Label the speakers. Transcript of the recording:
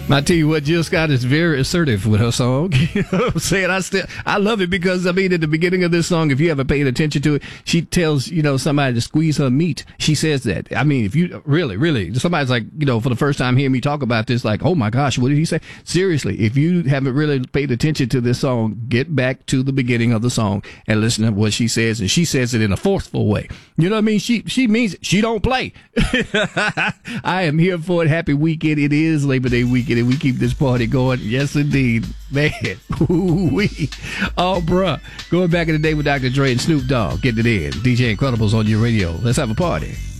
Speaker 1: I tell you what, Jill Scott is very assertive with her song. You know what I'm saying? I love it because, I mean, at the beginning of this song, if you haven't paid attention to it, she tells, somebody to squeeze her meat. She says that. I mean, if you really, somebody's like, for the first time hearing me talk about this, like, oh my gosh, what did he say? Seriously, if you haven't really paid attention to this song, get back to the beginning of the song and listen to what she says. And she says it in a forceful way. You know what I mean? She means it. She don't play. I am here for it. Happy weekend. It is Labor Day weekend. And we keep this party going. Yes, indeed. Man. Ooh-wee. Oh, bruh. Going back in the day with Dr. Dre and Snoop Dogg. Getting it in. DJ Incredibles on your radio. Let's have a party.